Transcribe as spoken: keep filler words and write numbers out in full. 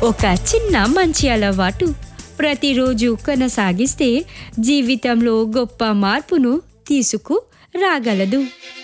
ఒక చిన్న మంచి అలవాటు ప్రతిరోజు కొనసాగిస్తే జీవితంలో గొప్ప మార్పును తీసుకు రాగలదు.